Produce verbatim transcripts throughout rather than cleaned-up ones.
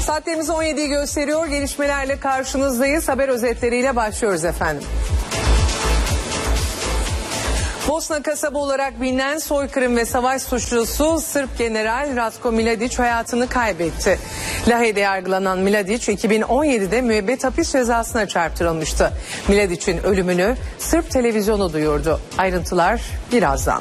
Saatlerimiz on yediyi gösteriyor. Gelişmelerle karşınızdayız. Haber özetleriyle başlıyoruz efendim. Bosna kasabı olarak bilinen soykırım ve savaş suçlusu Sırp General Ratko Mladić hayatını kaybetti. Lahey'de yargılanan Mladić iki bin on yedide müebbet hapis cezasına çarptırılmıştı. Mladić'in ölümünü Sırp televizyonu duyurdu. Ayrıntılar birazdan.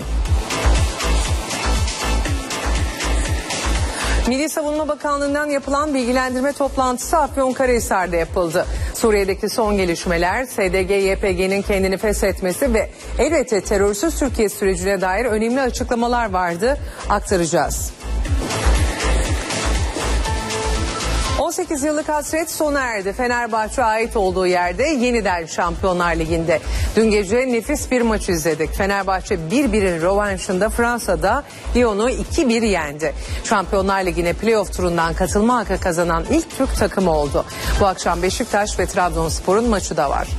Milli Savunma Bakanlığı'ndan yapılan bilgilendirme toplantısı Afyonkarahisar'da yapıldı. Suriye'deki son gelişmeler, S D G Y P G'nin kendini feshetmesi ve elbette terörsüz Türkiye sürecine dair önemli açıklamalar vardı. Aktaracağız. on sekiz yıllık hasret sona erdi. Fenerbahçe ait olduğu yerde yeniden Şampiyonlar Ligi'nde. Dün gece nefis bir maç izledik. Fenerbahçe bir birin rövanşında Fransa'da Lyon'u iki bir yendi. Şampiyonlar Ligi'ne playoff turundan katılma hakkı kazanan ilk Türk takımı oldu. Bu akşam Beşiktaş ve Trabzonspor'un maçı da var.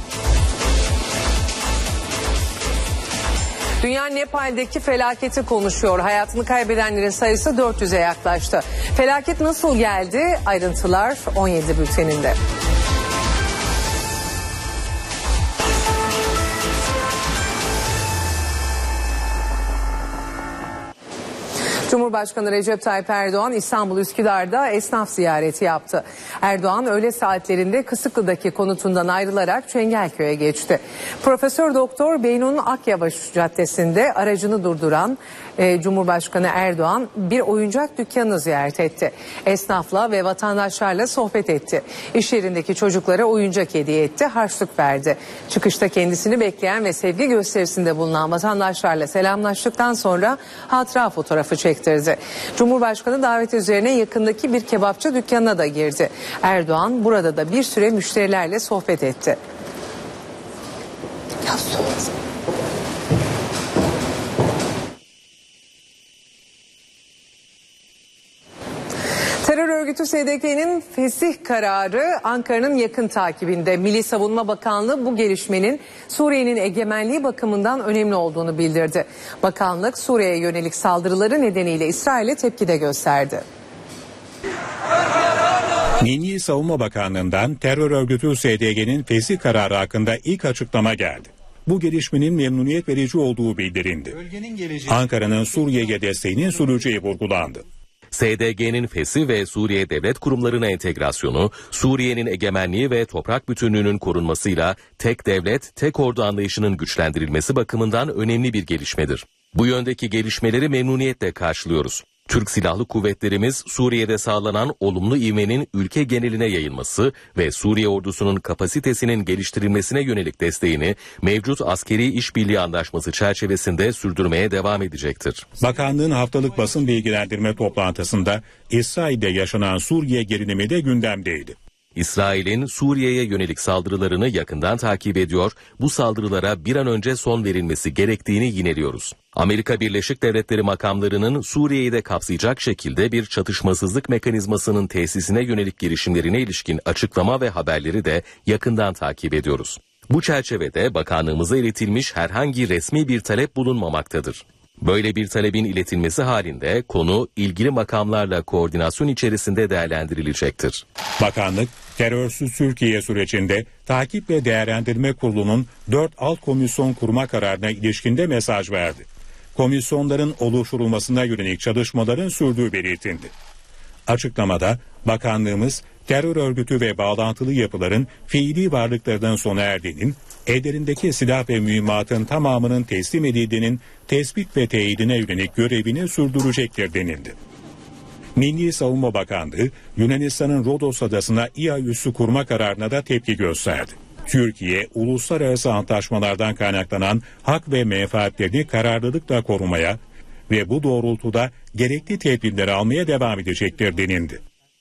Dünya Nepal'deki felaketi konuşuyor. Hayatını kaybedenlerin sayısı dört yüze yaklaştı. Felaket nasıl geldi? Ayrıntılar on yedi bülteninde. Cumhurbaşkanı Recep Tayyip Erdoğan İstanbul Üsküdar'da esnaf ziyareti yaptı. Erdoğan öğle saatlerinde Kısıklı'daki konutundan ayrılarak Çengelköy'e geçti. Profesör Doktor Beynun Akyavaş Caddesi'nde aracını durduran e, Cumhurbaşkanı Erdoğan bir oyuncak dükkanını ziyaret etti. Esnafla ve vatandaşlarla sohbet etti. İş yerindeki çocuklara oyuncak hediye etti, harçlık verdi. Çıkışta kendisini bekleyen ve sevgi gösterisinde bulunan vatandaşlarla selamlaştıktan sonra hatıra fotoğrafı çekti. Cumhurbaşkanı davet üzerine yakındaki bir kebapçı dükkanına da girdi. Erdoğan burada da bir süre müşterilerle sohbet etti. Terör örgütü S D G'nin fesih kararı Ankara'nın yakın takibinde. Milli Savunma Bakanlığı bu gelişmenin Suriye'nin egemenliği bakımından önemli olduğunu bildirdi. Bakanlık Suriye'ye yönelik saldırıları nedeniyle İsrail'e tepki de gösterdi. Milli Savunma Bakanlığı'ndan terör örgütü S D G'nin fesih kararı hakkında ilk açıklama geldi. Bu gelişmenin memnuniyet verici olduğu bildirildi. Ankara'nın Suriye'ye desteğinin süreceği vurgulandı. S D G'nin fesih ve Suriye devlet kurumlarına entegrasyonu, Suriye'nin egemenliği ve toprak bütünlüğünün korunmasıyla tek devlet, tek ordu anlayışının güçlendirilmesi bakımından önemli bir gelişmedir. Bu yöndeki gelişmeleri memnuniyetle karşılıyoruz. Türk Silahlı Kuvvetlerimiz Suriye'de sağlanan olumlu ivmenin ülke geneline yayılması ve Suriye ordusunun kapasitesinin geliştirilmesine yönelik desteğini mevcut askeri işbirliği anlaşması çerçevesinde sürdürmeye devam edecektir. Bakanlığın haftalık basın bilgilendirme toplantısında İsrail'de yaşanan Suriye gerilimi de gündemdeydi. İsrail'in Suriye'ye yönelik saldırılarını yakından takip ediyor, bu saldırılara bir an önce son verilmesi gerektiğini yineliyoruz. Amerika Birleşik Devletleri makamlarının Suriye'yi de kapsayacak şekilde bir çatışmasızlık mekanizmasının tesisine yönelik girişimlerine ilişkin açıklama ve haberleri de yakından takip ediyoruz. Bu çerçevede bakanlığımıza iletilmiş herhangi resmi bir talep bulunmamaktadır. Böyle bir talebin iletilmesi halinde konu ilgili makamlarla koordinasyon içerisinde değerlendirilecektir. Bakanlık, terörsüz Türkiye sürecinde Takip ve Değerlendirme Kurulu'nun dört alt komisyon kurma kararına ilişkinde mesaj verdi. Komisyonların oluşturulmasına yönelik çalışmaların sürdüğü belirtildi. Açıklamada bakanlığımız terör örgütü ve bağlantılı yapıların fiili varlıklarının sona erdiğinin, ellerindeki silah ve mühimmatın tamamının teslim edildiğinin tespit ve teyidine yönelik görevini sürdürecektir denildi. Milli Savunma Bakanlığı, Yunanistan'ın Rodos adasına İHA üssü kurma kararına da tepki gösterdi. Türkiye, uluslararası antlaşmalardan kaynaklanan hak ve menfaatlerini kararlılıkla korumaya ve bu doğrultuda gerekli tedbirleri almaya devam edecektir denildi.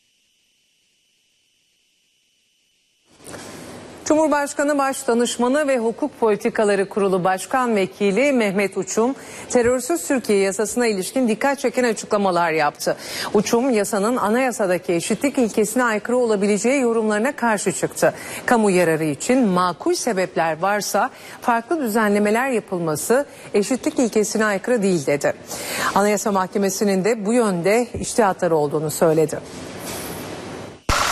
Cumhurbaşkanı Başdanışmanı ve Hukuk Politikaları Kurulu Başkan Vekili Mehmet Uçum, terörsüz Türkiye yasasına ilişkin dikkat çeken açıklamalar yaptı. Uçum, yasanın anayasadaki eşitlik ilkesine aykırı olabileceği yorumlarına karşı çıktı. Kamu yararı için makul sebepler varsa farklı düzenlemeler yapılması eşitlik ilkesine aykırı değil dedi. Anayasa Mahkemesi'nin de bu yönde içtihatları olduğunu söyledi.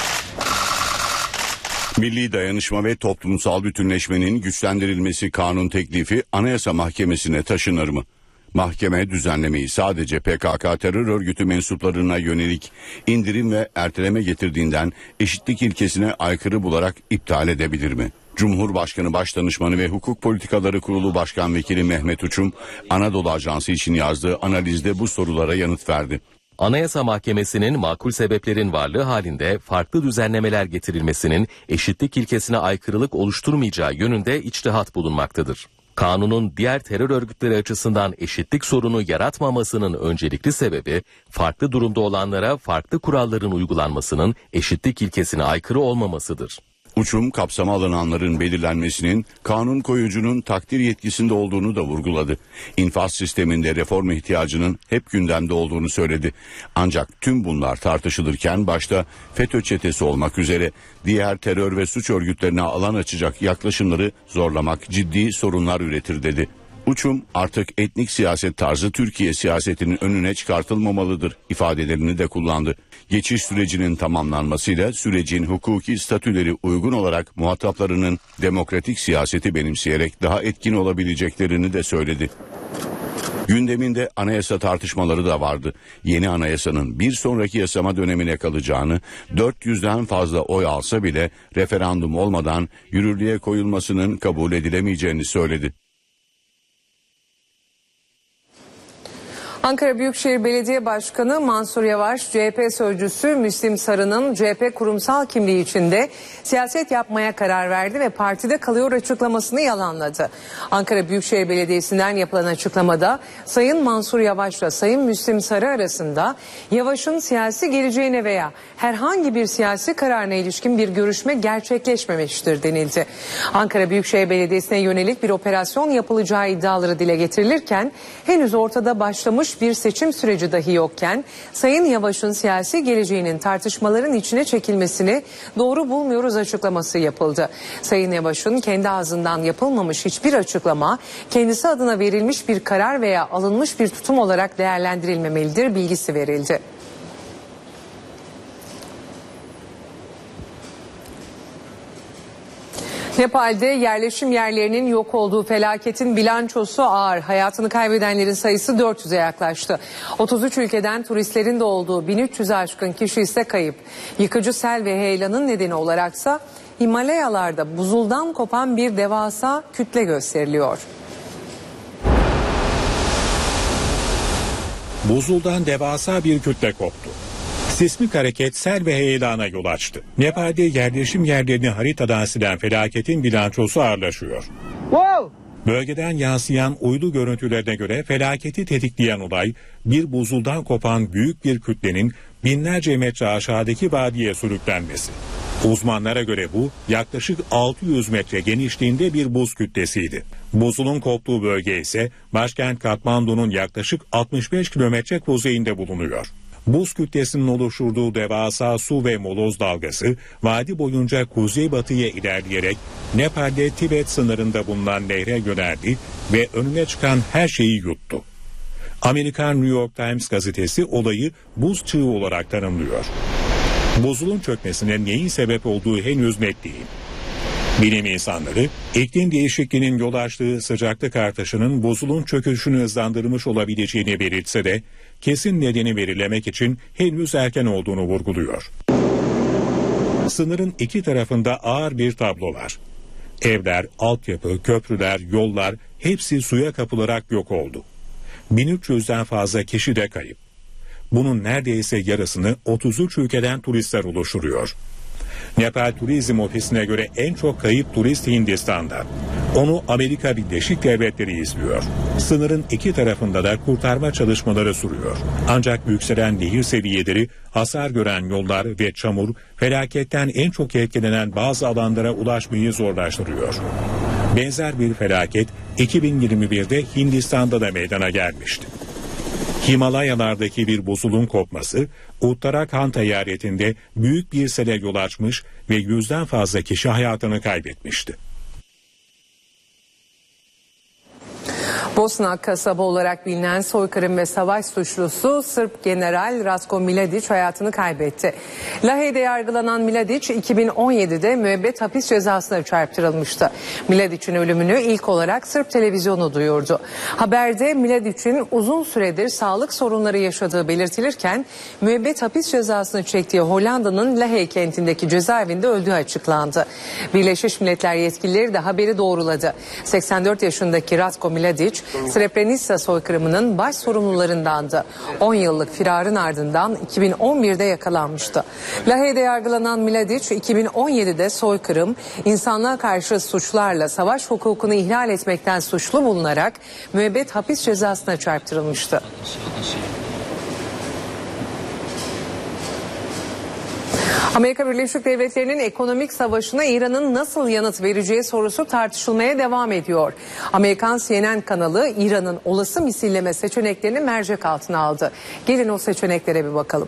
Milli dayanışma ve toplumsal bütünleşmenin güçlendirilmesi kanun teklifi Anayasa Mahkemesi'ne taşınır mı? Mahkeme düzenlemeyi sadece P K K terör örgütü mensuplarına yönelik indirim ve erteleme getirdiğinden eşitlik ilkesine aykırı bularak iptal edebilir mi? Cumhurbaşkanı Başdanışmanı ve Hukuk Politikaları Kurulu Başkan Vekili Mehmet Uçum, Anadolu Ajansı için yazdığı analizde bu sorulara yanıt verdi. Anayasa Mahkemesi'nin makul sebeplerin varlığı halinde farklı düzenlemeler getirilmesinin eşitlik ilkesine aykırılık oluşturmayacağı yönünde içtihat bulunmaktadır. Kanunun diğer terör örgütleri açısından eşitlik sorunu yaratmamasının öncelikli sebebi, farklı durumda olanlara farklı kuralların uygulanmasının eşitlik ilkesine aykırı olmamasıdır. Uçum kapsama alınanların belirlenmesinin kanun koyucunun takdir yetkisinde olduğunu da vurguladı. İnfaz sisteminde reform ihtiyacının hep gündemde olduğunu söyledi. Ancak tüm bunlar tartışılırken başta FETÖ çetesi olmak üzere diğer terör ve suç örgütlerine alan açacak yaklaşımları zorlamak ciddi sorunlar üretir dedi. Uçum artık etnik siyaset tarzı Türkiye siyasetinin önüne çıkartılmamalıdır ifadelerini de kullandı. Geçiş sürecinin tamamlanmasıyla sürecin hukuki statüleri uygun olarak muhataplarının demokratik siyaseti benimseyerek daha etkin olabileceklerini de söyledi. Gündeminde anayasa tartışmaları da vardı. Yeni anayasanın bir sonraki yasama dönemine kalacağını, dört yüzden fazla oy alsa bile referandum olmadan yürürlüğe koyulmasının kabul edilemeyeceğini söyledi. Ankara Büyükşehir Belediye Başkanı Mansur Yavaş, C H P sözcüsü Müslim Sarı'nın C H P kurumsal kimliği içinde siyaset yapmaya karar verdi ve partide kalıyor açıklamasını yalanladı. Ankara Büyükşehir Belediyesi'nden yapılan açıklamada Sayın Mansur Yavaş'la Sayın Müslim Sarı arasında Yavaş'ın siyasi geleceğine veya herhangi bir siyasi kararına ilişkin bir görüşme gerçekleşmemiştir denildi. Ankara Büyükşehir Belediyesi'ne yönelik bir operasyon yapılacağı iddiaları dile getirilirken henüz ortada başlamış bir seçim süreci dahi yokken Sayın Yavaş'ın siyasi geleceğinin tartışmaların içine çekilmesini doğru bulmuyoruz açıklaması yapıldı. Sayın Yavaş'ın kendi ağzından yapılmamış hiçbir açıklama kendisi adına verilmiş bir karar veya alınmış bir tutum olarak değerlendirilmemelidir bilgisi verildi. Nepal'de yerleşim yerlerinin yok olduğu felaketin bilançosu ağır. Hayatını kaybedenlerin sayısı dört yüze yaklaştı. otuz üç ülkeden turistlerin de olduğu bin üç yüze aşkın kişi ise kayıp. Yıkıcı sel ve heyelanın nedeni olaraksa Himalayalarda buzuldan kopan bir devasa kütle gösteriliyor. Buzuldan devasa bir kütle koptu. Sismik hareket sel ve heyelana yol açtı. Nepal'de yerleşim yerlerini haritadan silen felaketin bilançosu ağırlaşıyor. Wow. Bölgeden yansıyan uydu görüntülerine göre felaketi tetikleyen olay bir buzuldan kopan büyük bir kütlenin binlerce metre aşağıdaki vadiye sürüklenmesi. Uzmanlara göre bu yaklaşık altı yüz metre genişliğinde bir buz kütlesiydi. Buzulun koptuğu bölge ise başkent Katmandu'nun yaklaşık altmış beş kilometre kuzeyinde bulunuyor. Buz kütlesinin oluşturduğu devasa su ve moloz dalgası vadi boyunca kuzeybatıya ilerleyerek Nepal'de Tibet sınırında bulunan nehre yöneldi ve önüne çıkan her şeyi yuttu. Amerikan New York Times gazetesi olayı buz çığı olarak tanımlıyor. Buzulun çökmesine neyin sebep olduğu henüz net değil. Bilim insanları iklim değişikliğinin yol açtığı sıcaklık artışının buzulun çöküşünü hızlandırmış olabileceğini belirtse de kesin nedeni belirlemek için henüz erken olduğunu vurguluyor. Sınırın iki tarafında ağır bir tablo var. Evler, altyapı, köprüler, yollar hepsi suya kapılarak yok oldu. bin üç yüzden fazla kişi de kayıp. Bunun neredeyse yarısını otuz üç ülkeden turistler oluşturuyor. Nepal Turizm Ofisi'ne göre en çok kayıp turist Hindistan'da. Onu Amerika Birleşik Devletleri izliyor. Sınırın iki tarafında da kurtarma çalışmaları sürüyor. Ancak yükselen nehir seviyeleri, hasar gören yollar ve çamur felaketten en çok etkilenen bazı alanlara ulaşmayı zorlaştırıyor. Benzer bir felaket iki bin yirmi birde Hindistan'da da meydana gelmişti. Himalayalardaki bir buzulun kopması Uttarakhand eyaletinde büyük bir sele yol açmış ve yüzden fazla kişi hayatını kaybetmişti. Bosna kasaba olarak bilinen soykırım ve savaş suçlusu Sırp General Ratko Mladić hayatını kaybetti. Lahey'de yargılanan Mladić iki bin on yedide müebbet hapis cezasına çarptırılmıştı. Mladić'in ölümünü ilk olarak Sırp televizyonu duyurdu. Haberde Mladić'in uzun süredir sağlık sorunları yaşadığı belirtilirken müebbet hapis cezasını çektiği Hollanda'nın Lahey kentindeki cezaevinde öldüğü açıklandı. Birleşmiş Milletler yetkilileri de haberi doğruladı. seksen dört yaşındaki Ratko Mladić Srebrenica soykırımının baş sorumlularındandı. on yıllık firarın ardından iki bin on birde yakalanmıştı. Lahey'de yargılanan Mladić iki bin on yedide soykırım, insanlığa karşı suçlarla savaş hukukunu ihlal etmekten suçlu bulunarak müebbet hapis cezasına çarptırılmıştı. Amerika Birleşik Devletleri'nin ekonomik savaşına İran'ın nasıl yanıt vereceği sorusu tartışılmaya devam ediyor. Amerikan C N N kanalı İran'ın olası misilleme seçeneklerini mercek altına aldı. Gelin o seçeneklere bir bakalım.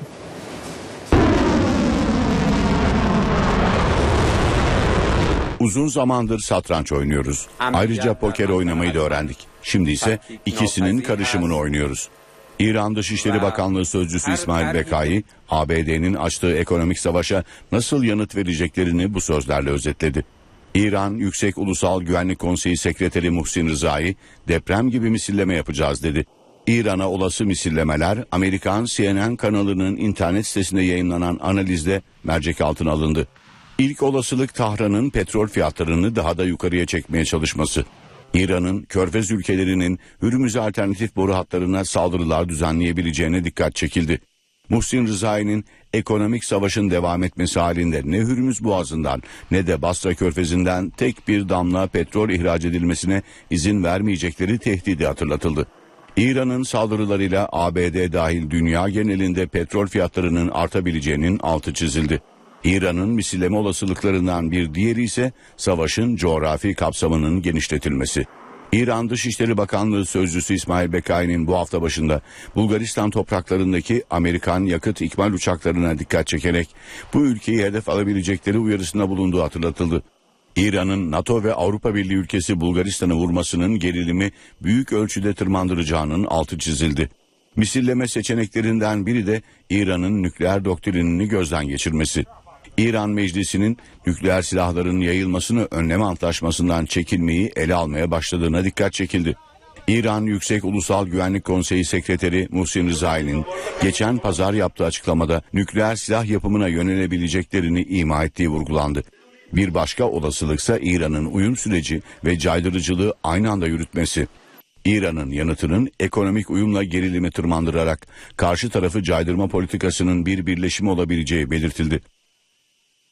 Uzun zamandır satranç oynuyoruz. Ayrıca poker oynamayı da öğrendik. Şimdi ise ikisinin karışımını oynuyoruz. İran Dışişleri Bakanlığı Sözcüsü İsmail Bekai, A B D'nin açtığı ekonomik savaşa nasıl yanıt vereceklerini bu sözlerle özetledi. İran Yüksek Ulusal Güvenlik Konseyi Sekreteri Muhsin Rızai, deprem gibi misilleme yapacağız dedi. İran'a olası misillemeler Amerikan C N N kanalının internet sitesinde yayınlanan analizde mercek altına alındı. İlk olasılık Tahran'ın petrol fiyatlarını daha da yukarıya çekmeye çalışması. İran'ın Körfez ülkelerinin Hürmüz'e alternatif boru hatlarına saldırılar düzenleyebileceğine dikkat çekildi. Muhsin Rızai'nin ekonomik savaşın devam etmesi halinde ne Hürmüz Boğazı'ndan ne de Basra Körfezi'nden tek bir damla petrol ihraç edilmesine izin vermeyecekleri tehdidi hatırlatıldı. İran'ın saldırılarıyla A B D dahil dünya genelinde petrol fiyatlarının artabileceğinin altı çizildi. İran'ın misilleme olasılıklarından bir diğeri ise savaşın coğrafi kapsamının genişletilmesi. İran Dışişleri Bakanlığı Sözcüsü İsmail Bekai'nin bu hafta başında Bulgaristan topraklarındaki Amerikan yakıt ikmal uçaklarına dikkat çekerek bu ülkeyi hedef alabilecekleri uyarısında bulunduğu hatırlatıldı. İran'ın NATO ve Avrupa Birliği ülkesi Bulgaristan'ı vurmasının gerilimi büyük ölçüde tırmandıracağının altı çizildi. Misilleme seçeneklerinden biri de İran'ın nükleer doktrinini gözden geçirmesi. İran Meclisi'nin nükleer silahların yayılmasını önleme antlaşmasından çekilmeyi ele almaya başladığına dikkat çekildi. İran Yüksek Ulusal Güvenlik Konseyi Sekreteri Muhsin Rızai'nin geçen pazar yaptığı açıklamada nükleer silah yapımına yönelebileceklerini ima ettiği vurgulandı. Bir başka olasılıksa İran'ın uyum süreci ve caydırıcılığı aynı anda yürütmesi. İran'ın yanıtının ekonomik uyumla gerilimi tırmandırarak karşı tarafı caydırma politikasının bir birleşimi olabileceği belirtildi.